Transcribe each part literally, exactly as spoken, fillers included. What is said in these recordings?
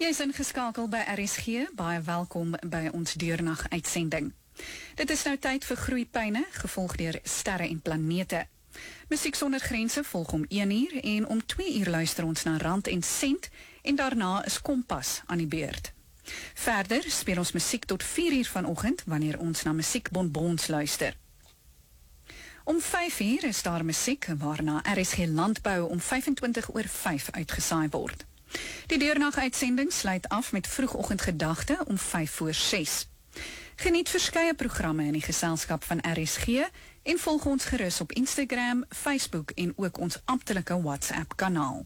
Jy is ingeskakel by R S G, baie welkom by ons deurnag uitsending. Dit is nou tyd vir Groeipyne, gevolg deur Sterre en Planete. Musiek sonder grense volg om een uur en om twee uur luister ons na Rand en Sent en daarna is Kompas aan die beurt. Verder speel ons musiek tot vier uur vanoggend wanneer ons na musiekbonbons luister. Om vyf uur is daar musiek waarna R S G Landbou om vyfentwintig oor vyf uitgesaai word. Die deurnag-uitsending sluit af met vroegoggendgedagte om vyf voor ses. Geniet verskeie programme in die geselskap van R S G en volg ons gerus op Instagram, Facebook en ook ons amptelike WhatsApp-kanaal.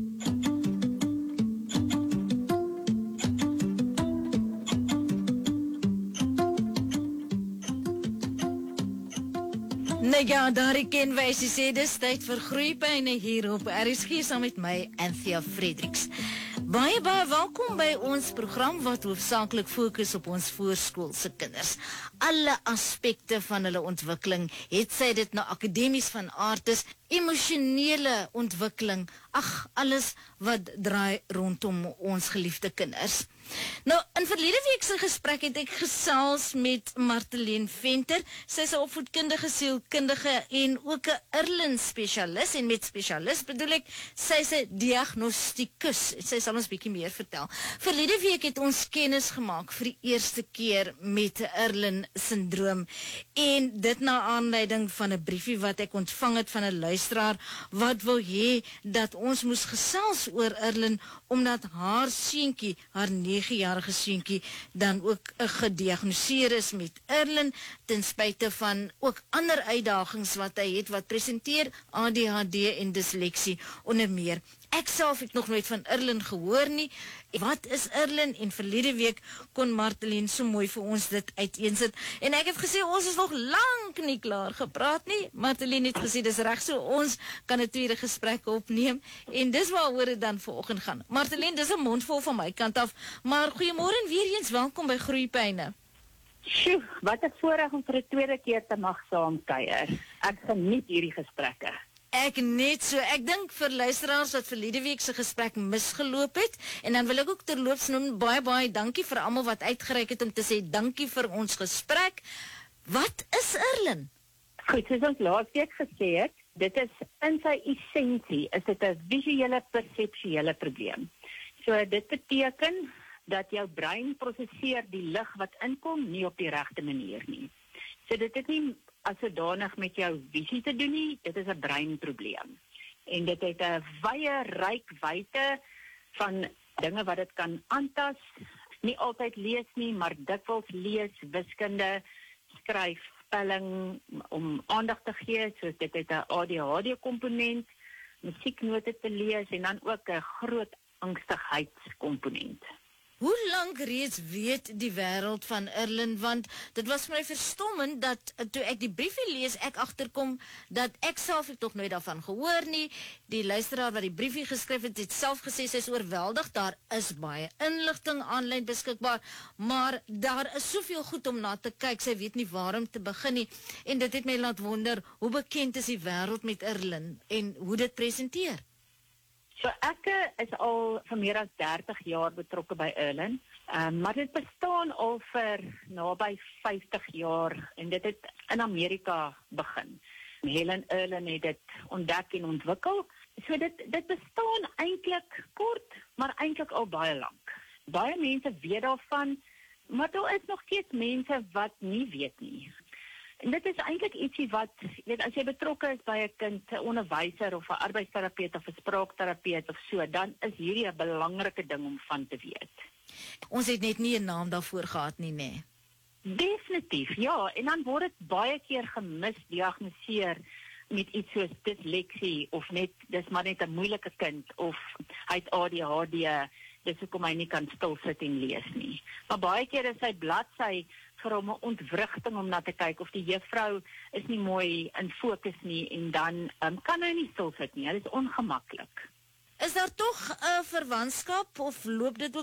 Nou ja, daar ek ken wysie sê, dis tyd vir Groeipyne hier op R S G saam met my, Anthea Fredericks. Baie, baie welkom by ons program wat hoofsaaklik fokus op ons voorskoolse kinders. Alle aspekte van hulle ontwikkeling, het sy dit nou akademies van aard is, emosionele ontwikkeling, ag, alles wat draai rondom ons geliefde kinders. Nou, in verlede week se gesprek het ek gesels met Martelien Venter. Sy is 'n opvoedkundige, sielkundige en ook 'n Erlen spesialis, en met spesialis bedoel ek, sy is 'n diagnostikus. Sy sal ons bietjie meer vertel. Verlede week het ons kennis gemaak vir die eerste keer met Erlen syndroom, en dit na aanleiding van 'n briefie wat ek ontvang het van 'n luisteraar wat wou hê dat ons moes gesels oor Erlen, omdat haar seentjie, haar negejarige seentjie, dan ook gediagnoseer is met Erlen, ten spyte van ook ander uitdagings wat hy het, wat presenteer A D H D en dysleksie onder meer. Ek self het nog nooit van Erlen gehoor nie. Wat is Erlen? En verlede week kon Martelien so mooi vir ons dit uiteensit. En ek het gesê, ons is nog lank nie klaar gepraat nie. Martelien het gesê, dis reg so, ons kan 'n tweede gesprek opneem. En dis waaroor dit dan vanoggend gaan. Martelien, dis 'n mondvol van my kant af. Maar goeiemôre en weer eens welkom by Groeipyne. Sjoe, wat 'n voorreg om vir 'n tweede keer te mag saamkuier. Ek geniet hierdie gesprekke. Ek net so, ek dink vir luisteraars wat verlede week se gesprek misgeloop het, en dan wil ek ook terloops noem, baie baie dankie vir almal wat uitgereik het om te sê dankie vir ons gesprek. Wat is Erlen? Goed, soos ons laas week gesê het, dit is in sy essensie, is dit 'n visuele perseptuele probleem. So dit beteken dat jou brein prosesseer die lig wat inkom nie op die regte manier nie. So dit het nie as sodanig met jou visie te doen nie, dit is 'n breinprobleem. En dit het 'n wye reikwyte van dinge wat dit kan aantas, nie altyd lees nie, maar dikwels lees, wiskunde, skryf, spelling, om aandag te gee, soos dit het 'n A D H D komponent, musieknote te lees en dan ook 'n groot angstigheidskomponent. Hoe lank reeds weet die wêreld van Erlen, want dit was my verstommend dat toe ek die briefie lees, ek agterkom dat ek self het nog nooit daarvan gehoor nie. Die luisteraar wat die briefie geskryf het, het self gesê sy is oorweldig, daar is baie inligting aanlyn beskikbaar, maar daar is soveel goed om na te kyk, sy weet nie waar om te begin nie, en dit het my laat wonder, hoe bekend is die wêreld met Erlen, en hoe dit presenteer? So ek is al vir meer as dertig jaar betrokke by Erlen, um, maar dit bestaan al vir naby vyftig jaar en dit het in Amerika begin. Helen Erlen het dit ontdek en ontwikkel. So dit, dit bestaan eintlik kort, maar eintlik al baie lank. Baie mense weet daarvan, maar daar is nog steeds mense wat nie weet nie. En dit is eintlik ietsie wat, weet, as jy betrokke is by 'n kind, 'n onderwyser of 'n arbeidsterapeut of 'n spraakterapeut of so, dan is hierdie 'n belangrike ding om van te weet. Ons het net nie 'n naam daarvoor gehad nie, nê? Definitief, ja, en dan word dit baie keer gemisdiagnoseer met iets soos dysleksie of net, dis maar net 'n moeilike kind of hy het A D H D, dis hoekom hy nie kan stil sit en lees nie. Maar baie keer is sy bladsy vir hom 'n ontwrigting om na te kyk, of die juffrou is nie mooi in fokus nie, en dan um, kan hy nie stil sit nie, dit is ongemaklik. Is daar tog 'n uh, verwantskap, of loop dit ook